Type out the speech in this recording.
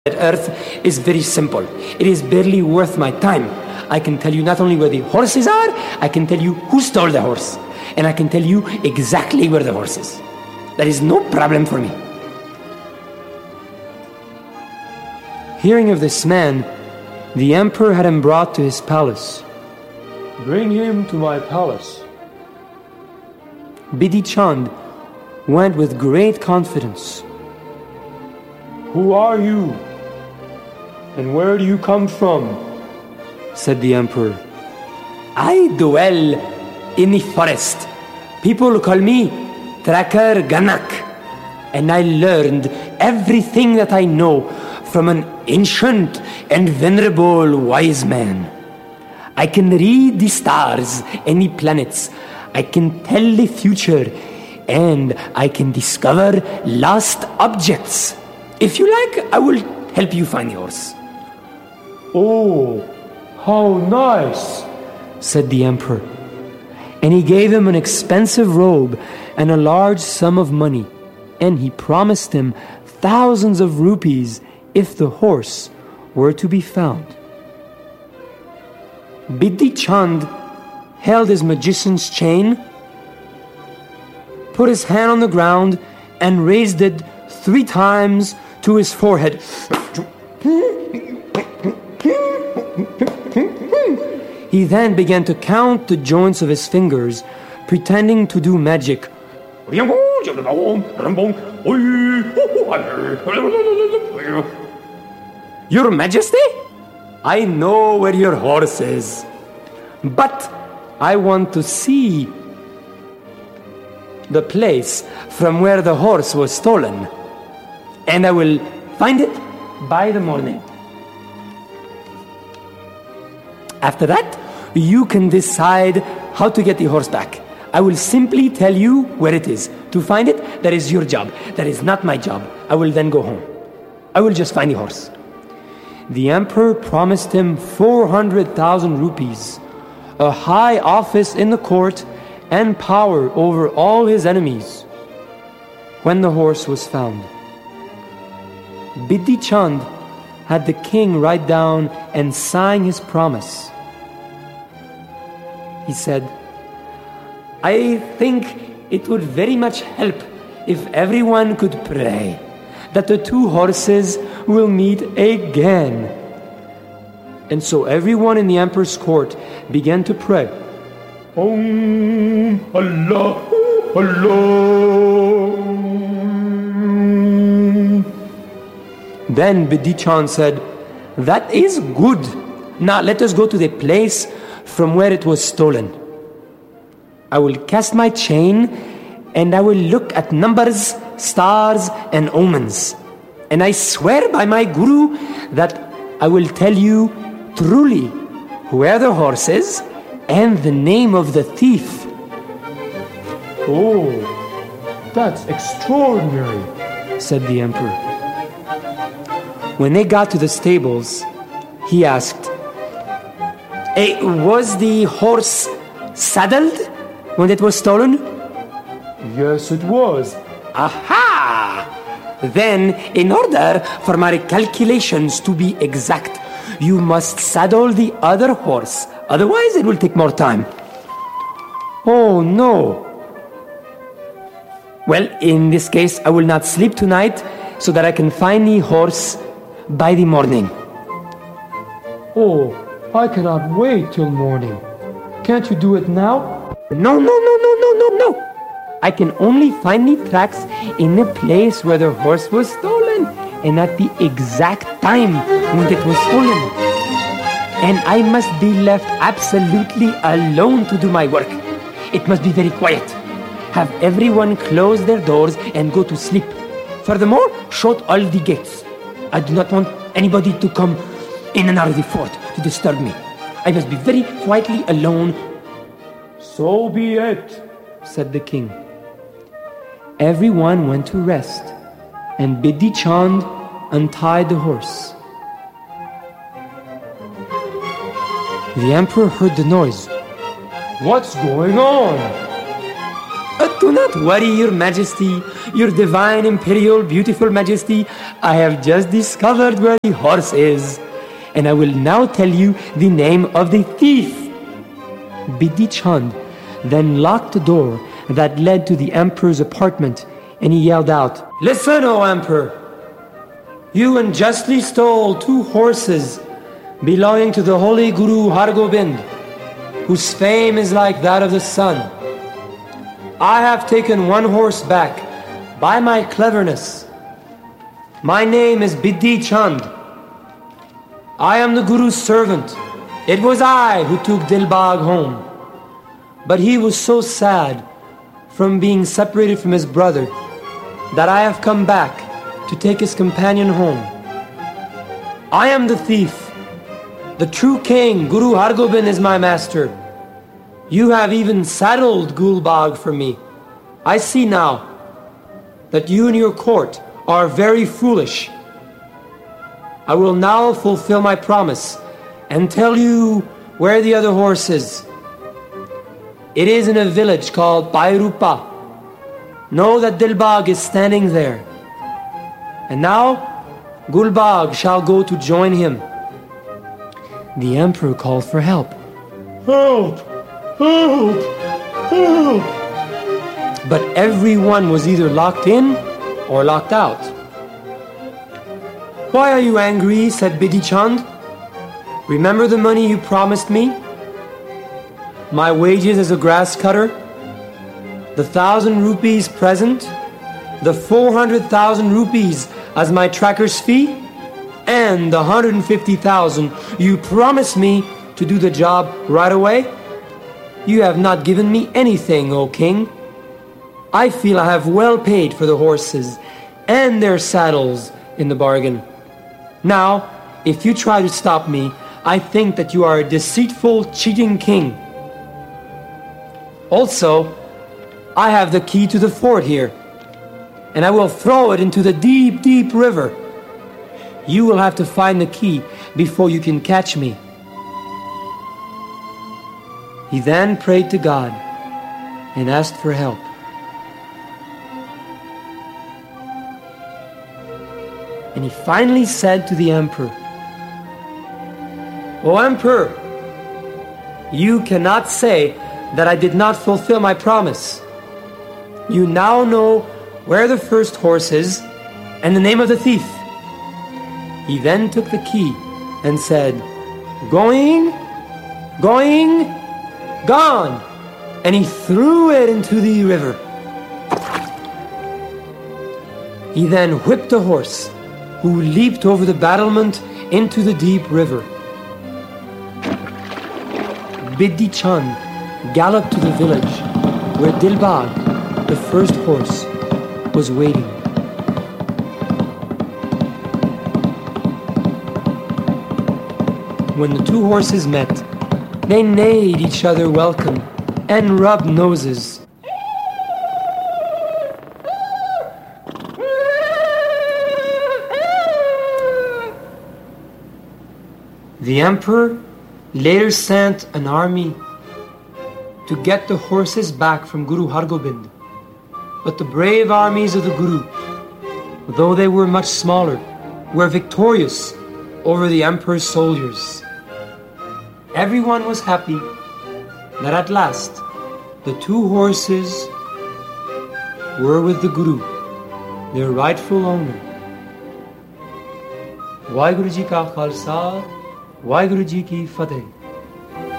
Earth is very simple. It is barely worth my time. I can tell you not only where the horses are, I can tell you who stole the horse. And I can tell you exactly where the horse is. That is no problem for me. Hearing of this man, the emperor had him brought to his palace. Bring him to my palace. Bidhi Chand went with great confidence. Who are you? And where do you come from? Said the emperor. I dwell in the forest. People call me Tracker Ganak. And I learned everything that I know from an ancient and venerable wise man. I can read the stars and the planets. I can tell the future. And I can discover lost objects. If you like, I will help you find the horse. Oh, how nice, said the emperor. And he gave him an expensive robe and a large sum of money. And he promised him thousands of rupees if the horse were to be found. Bidhi Chand held his magician's chain, put his hand on the ground, and raised it 3 times to his forehead. He then began to count the joints of his fingers, pretending to do magic. Your Majesty, I know where your horse is, but I want to see the place from where the horse was stolen, and I will find it by the morning. After that, you can decide how to get the horse back. I will simply tell you where it is. To find it, that is your job. That is not my job. I will then go home. I will just find the horse. The emperor promised him 400,000 rupees, a high office in the court, and power over all his enemies. When the horse was found, Bidhi Chand had the king write down and sign his promise. He said, I think it would very much help if everyone could pray that the 2 horses will meet again. And so everyone in the emperor's court began to pray. Om Allah, Allah. Then Bidhi Chand said, that is good. Now let us go to the place from where it was stolen. I will cast my chain and I will look at numbers, stars and omens. And I swear by my guru that I will tell you truly where the horse is and the name of the thief. Oh, that's extraordinary, said the emperor. When they got to the stables, he asked, was the horse saddled when it was stolen? Yes, it was. Aha! Then, in order for my calculations to be exact, you must saddle the other horse. Otherwise, it will take more time. Oh, no. Well, in this case, I will not sleep tonight so that I can find the horse by the morning. Oh, I cannot wait till morning. Can't you do it now? No. I can only find the tracks in the place where the horse was stolen and at the exact time when it was stolen. And I must be left absolutely alone to do my work. It must be very quiet. Have everyone close their doors and go to sleep. Furthermore, shut all the gates. I do not want anybody to come in and out of the fort to disturb me. I must be very quietly alone. So be it, said the king. Everyone went to rest, and Bidhi Chand untied the horse. The emperor heard the noise. What's going on? A Do not worry, Your Majesty, Your Divine Imperial Beautiful Majesty. I have just discovered where the horse is, and I will now tell you the name of the thief. Bidhi Chand then locked the door that led to the Emperor's apartment, and he yelled out, "Listen, O Emperor! You unjustly stole 2 horses belonging to the holy Guru Hargobind, whose fame is like that of the sun. I have taken 1 horse back by my cleverness. My name is Bidhi Chand. I am the Guru's servant. It was I who took Dilbag home. But he was so sad from being separated from his brother that I have come back to take his companion home. I am the thief. The true king, Guru Hargobind, is my master. You have even saddled Gulbag for me. I see now that you and your court are very foolish. I will now fulfill my promise and tell you where the other horse is. It is in a village called Bairupa. Know that Dilbag is standing there. And now Gulbag shall go to join him." The Emperor called for help. "Help! Help! Help!" But everyone was either locked in or locked out. "Why are you angry?" said Bidhi Chand. "Remember the money you promised me? My wages as a grass cutter? The 1,000 rupees present? The 400,000 rupees as my tracker's fee? And the 150,000 you promised me to do the job right away? You have not given me anything, O king. I feel I have well paid for the horses and their saddles in the bargain. Now, if you try to stop me, I think that you are a deceitful, cheating king. Also, I have the key to the fort here, and I will throw it into the deep, deep river. You will have to find the key before you can catch me." He then prayed to God and asked for help. And he finally said to the Emperor, "O Emperor, you cannot say that I did not fulfill my promise. You now know where the first horse is and the name of the thief." He then took the key and said, "Going, going, gone," and he threw it into the river. He then whipped the horse, who leaped over the battlement into the deep river. Bidhi Chand galloped to the village where Dilbag, the first horse, was waiting. When the 2 horses met, they neighed each other welcome and rubbed noses. The Emperor later sent an army to get the horses back from Guru Hargobind. But the brave armies of the Guru, though they were much smaller, were victorious over the Emperor's soldiers. Everyone was happy that at last the 2 horses were with the Guru, their rightful owner. Waheguru Ji Ka Khalsa, Waheguru Ji Ki Fateh.